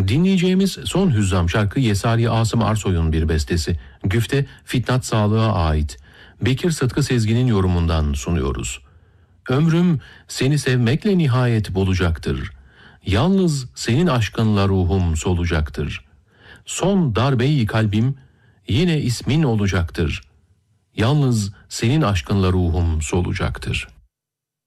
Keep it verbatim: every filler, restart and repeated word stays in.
Dinleyeceğimiz son hüzzam şarkı Yesari Asım Arsoy'un bir bestesi. Güfte Fitnat Sağlık'a ait. Bekir Sıtkı Sezgin'in yorumundan sunuyoruz. Ömrüm seni sevmekle nihayet bulacaktır. Yalnız senin aşkınla ruhum solacaktır. Son darbeyi kalbim yine ismin olacaktır. Yalnız senin aşkınla ruhum solacaktır.